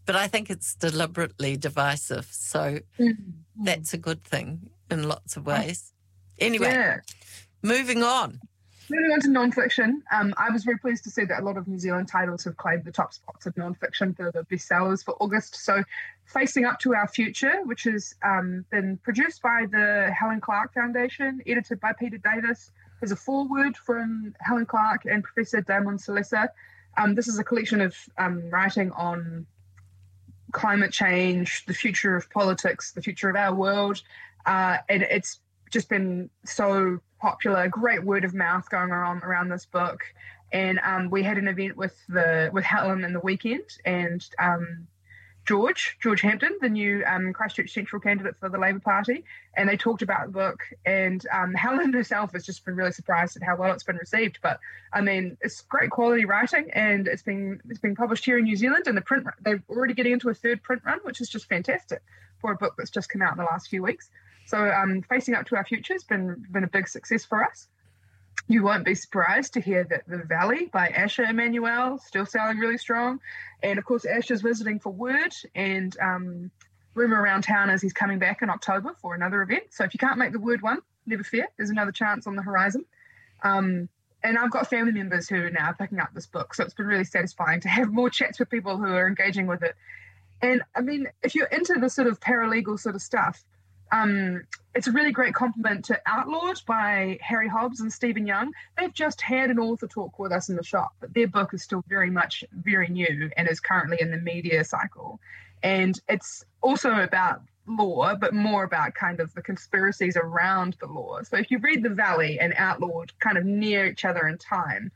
But I think it's deliberately divisive, so that's a good thing in lots of ways. Anyway, moving on. Moving on to non-fiction, I was very pleased to see that a lot of New Zealand titles have claimed the top spots of non-fiction for the bestsellers for August. So Facing Up to Our Future, which has been produced by the Helen Clark Foundation, edited by Peter Davis, has a foreword from Helen Clark and Professor Damon Salesa. This is a collection of writing on climate change, the future of politics, the future of our world, and it's just been so popular, great word of mouth going around this book. And we had an event with Helen in the weekend, and George Hampton, the new Christchurch Central candidate for the Labour Party, and they talked about the book. And Helen herself has just been really surprised at how well it's been received. But I mean, it's great quality writing, and it's been published here in New Zealand. And they're already getting into a third print run, which is just fantastic for a book that's just come out in the last few weeks. So Facing Up to Our Future has been a big success for us. You won't be surprised to hear that The Valley by Asher Emanuel still selling really strong. And, of course, Asher's visiting for Word, and rumour around town is he's coming back in October for another event. So if you can't make the Word one, never fear. There's another chance on the horizon. And I've got family members who are now picking up this book, so it's been really satisfying to have more chats with people who are engaging with it. And, I mean, if you're into the sort of paralegal sort of stuff, it's a really great compliment to Outlawed by Harry Hobbs and Stephen Young. They've just had an author talk with us in the shop, but their book is still very new and is currently in the media cycle. And it's also about law, but more about kind of the conspiracies around the law. So if you read The Valley and Outlawed kind of near each other in time,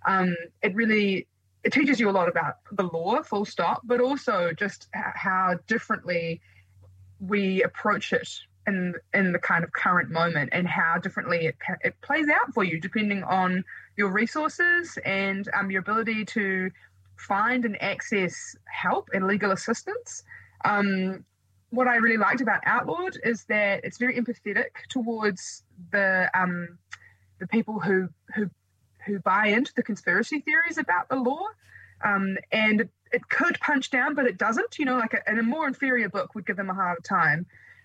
it teaches you a lot about the law, full stop, but also just how differently we approach it in the kind of current moment, and how differently it plays out for you depending on your resources and your ability to find and access help and legal assistance. What I really liked about Outlawed is that it's very empathetic towards the people who buy into the conspiracy theories about the law, and it could punch down, but it doesn't. You know, like a more inferior book would give them a harder time.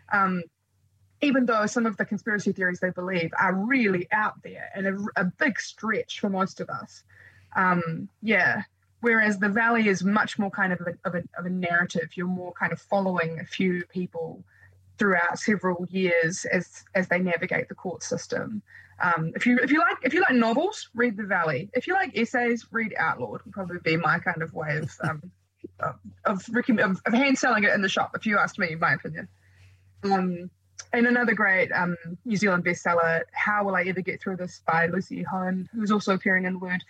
Even though some of the conspiracy theories they believe are really out there and a big stretch for most of us. Whereas The Valley is much more kind of a narrative. You're more kind of following a few people throughout several years as they navigate the court system. If you like novels, read The Valley. If you like essays, read Outlawed. Would probably be my kind of way of hand selling it in the shop, if you asked me, in my opinion. And another great New Zealand bestseller, How Will I Ever Get Through This by Lucy Hone, who's also appearing in Word.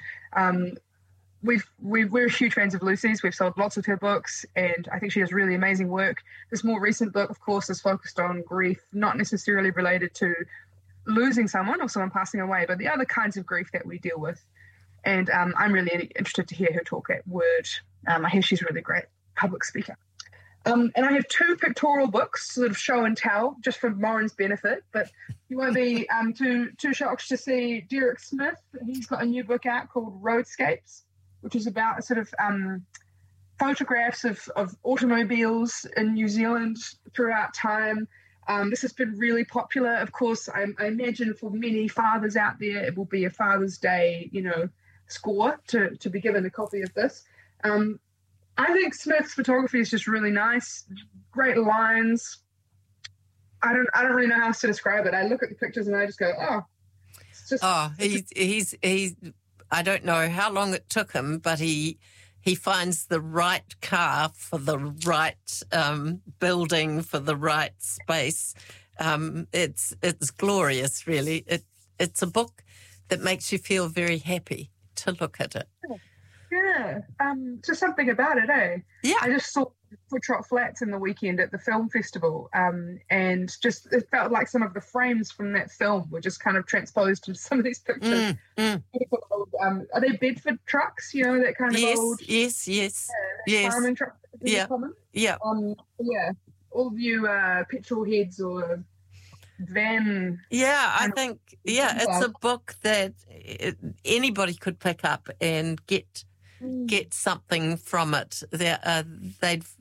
We're huge fans of Lucy's. We've sold lots of her books, and I think she does really amazing work. This more recent book, of course, is focused on grief, not necessarily related to losing someone or someone passing away, but the other kinds of grief that we deal with. And I'm really interested to hear her talk at Word. I hear she's a really great public speaker. And I have two pictorial books, sort of show and tell, just for Lauren's benefit, but you won't be too shocked to see Derek Smith. He's got a new book out called Roadscapes, which is about sort of photographs of automobiles in New Zealand throughout time. This has been really popular. Of course, I imagine for many fathers out there, it will be a Father's Day, score to be given a copy of this. I think Smith's photography is just really nice, great lines. I don't really know how else to describe it. I look at the pictures and I just go, it's just. He's. I don't know how long it took him, but he finds the right car for the right building for the right space. It's glorious, really. It's a book that makes you feel very happy to look at it. Yeah, just something about it, eh? Yeah. I just saw Foot Trot Flats in the weekend at the film festival, and just it felt like some of the frames from that film were just kind of transposed into some of these pictures. Old, are they Bedford trucks? That kind of old. Yes. Farming trucks. Common. Yeah. All of you petrol heads or van. Yeah, I think it's a book that anybody could pick up and get something from it. They'd